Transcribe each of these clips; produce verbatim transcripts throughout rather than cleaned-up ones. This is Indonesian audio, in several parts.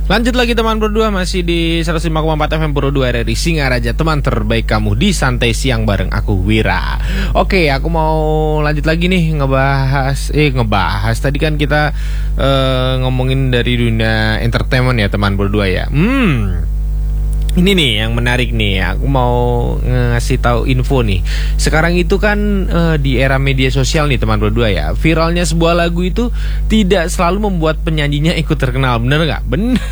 Lanjut lagi teman berdua, masih di seratus lima koma empat F M Puro dua R R I Singaraja, teman terbaik kamu di Santai Siang bareng aku Wira. Oke, aku mau lanjut lagi nih ngebahas eh ngebahas tadi kan kita uh, ngomongin dari dunia entertainment ya teman berdua ya. Hmm. Ini nih yang menarik nih, aku mau ngasih tahu info nih. Sekarang itu kan uh, di era media sosial nih teman berdua ya, viralnya sebuah lagu itu tidak selalu membuat penyanyinya ikut terkenal, bener nggak? Bener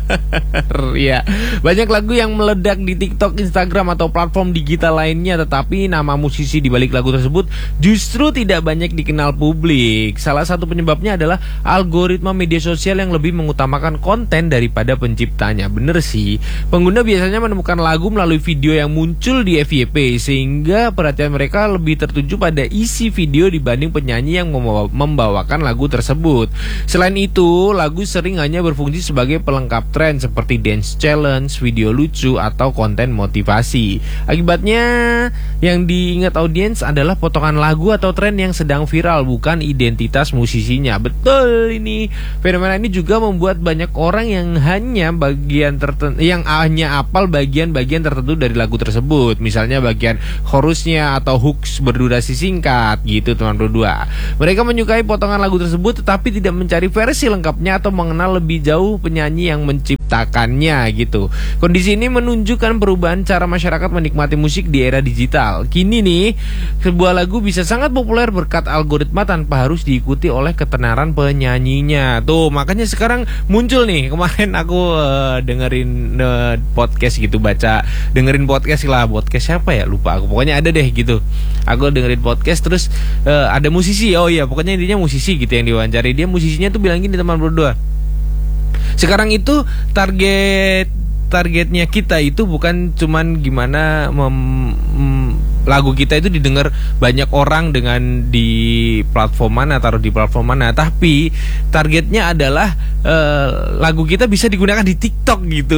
ya. Banyak lagu yang meledak di TikTok, Instagram atau platform digital lainnya, tetapi nama musisi di balik lagu tersebut justru tidak banyak dikenal publik. Salah satu penyebabnya adalah algoritma media sosial yang lebih mengutamakan konten daripada penciptanya. Bener sih, pengguna biasanya menemukan lagu melalui video yang muncul di F Y P, sehingga perhatian mereka lebih tertuju pada isi video dibanding penyanyi yang membawakan lagu tersebut. Selain itu, lagu sering hanya berfungsi sebagai pelengkap tren seperti dance challenge, video lucu, atau konten motivasi. Akibatnya, yang diingat audiens adalah potongan lagu atau tren yang sedang viral, bukan identitas musisinya. Betul ini. Fenomena ini juga membuat banyak orang yang hanya bagian tertentu yang hanya apal bagian-bagian tertentu dari lagu tersebut, misalnya bagian chorusnya atau hooks berdurasi singkat gitu teman berdua. Mereka menyukai potongan lagu tersebut tetapi tidak mencari versi lengkapnya atau mengenal lebih jauh penyanyi yang menciptakannya gitu. Kondisi ini menunjukkan perubahan cara masyarakat menikmati musik di era digital. Kini nih, sebuah lagu bisa sangat populer berkat algoritma tanpa harus diikuti oleh ketenaran penyanyinya. Tuh, makanya sekarang muncul nih, kemarin aku uh, dengerin uh, podcast gitu, baca dengerin podcast lah, podcast siapa ya lupa aku, pokoknya ada deh gitu. Aku dengerin podcast terus uh, ada musisi, oh iya pokoknya intinya musisi gitu yang diwawancari. Dia musisinya tuh bilang gini teman berdua, sekarang itu target targetnya kita itu bukan cuman gimana mem, mem, lagu kita itu didengar banyak orang dengan di platform mana, taruh di platform mana, tapi targetnya adalah uh, lagu kita bisa digunakan di TikTok gitu.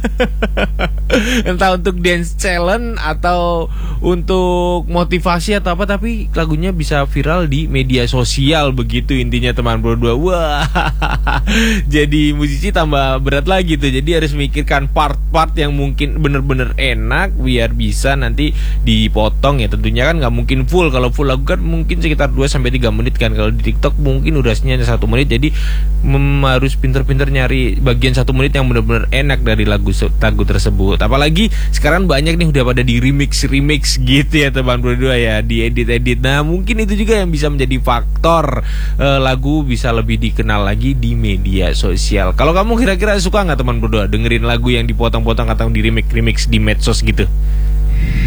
Entah untuk dance challenge atau untuk motivasi atau apa, tapi lagunya bisa viral di media sosial, begitu intinya teman berdua. Wah, jadi musisi tambah berat lagi tuh, jadi harus mikirkan part-part yang mungkin bener-bener enak biar bisa nanti dipotong ya. Tentunya kan nggak mungkin full, kalau full lagu kan mungkin sekitar dua sampai tiga menit kan, kalau di TikTok mungkin durasinya satu menit, jadi mem- harus pinter-pinter nyari bagian satu menit yang bener-bener enak dari lagu lagu tersebut. Apalagi sekarang banyak nih udah pada di remix-remix gitu ya teman berdua ya, di edit-edit. Nah mungkin itu juga yang bisa menjadi faktor uh, lagu bisa lebih dikenal lagi di media sosial. Kalau kamu kira-kira suka nggak teman berdua dengerin lagu yang dipotong-potong atau di remix-remix di medsos gitu?